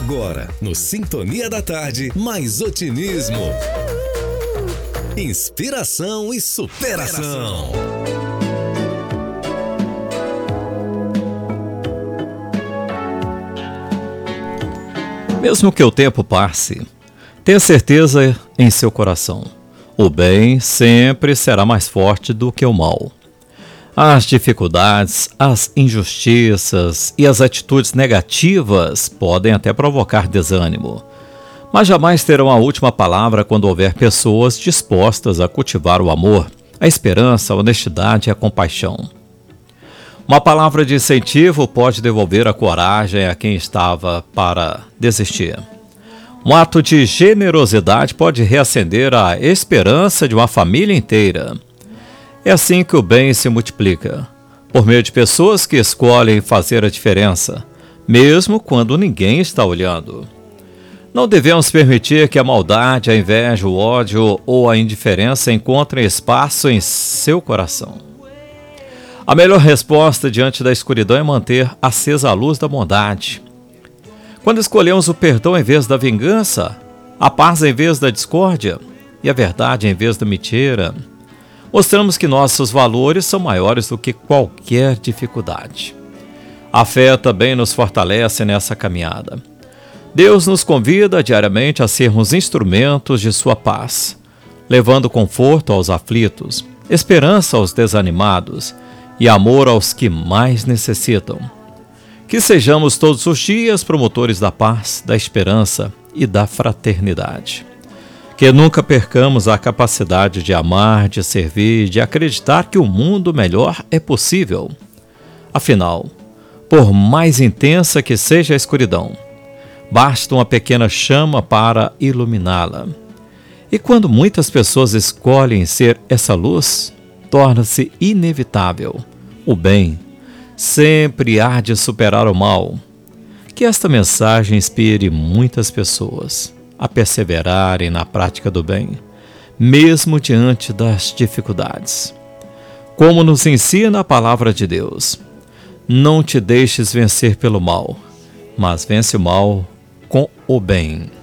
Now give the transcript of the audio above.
Agora, no Sintonia da Tarde, mais otimismo, inspiração e superação. Mesmo que o tempo passe, tenha certeza em seu coração: o bem sempre será mais forte do que o mal. As dificuldades, as injustiças e as atitudes negativas podem até provocar desânimo, mas jamais terão a última palavra quando houver pessoas dispostas a cultivar o amor, a esperança, a honestidade e a compaixão. Uma palavra de incentivo pode devolver a coragem a quem estava para desistir. Um ato de generosidade pode reacender a esperança de uma família inteira. É assim que o bem se multiplica, por meio de pessoas que escolhem fazer a diferença, mesmo quando ninguém está olhando. Não devemos permitir que a maldade, a inveja, o ódio ou a indiferença encontrem espaço em seu coração. A melhor resposta diante da escuridão é manter acesa a luz da bondade. Quando escolhemos o perdão em vez da vingança, a paz em vez da discórdia e a verdade em vez da mentira, mostramos que nossos valores são maiores do que qualquer dificuldade. A fé também nos fortalece nessa caminhada. Deus nos convida diariamente a sermos instrumentos de sua paz, levando conforto aos aflitos, esperança aos desanimados e amor aos que mais necessitam. Que sejamos todos os dias promotores da paz, da esperança e da fraternidade. Que nunca percamos a capacidade de amar, de servir, de acreditar que o mundo melhor é possível. Afinal, por mais intensa que seja a escuridão, basta uma pequena chama para iluminá-la. E quando muitas pessoas escolhem ser essa luz, torna-se inevitável. O bem sempre há de superar o mal. Que esta mensagem inspire muitas pessoas a perseverarem na prática do bem, mesmo diante das dificuldades. Como nos ensina a palavra de Deus: não te deixes vencer pelo mal, mas vence o mal com o bem.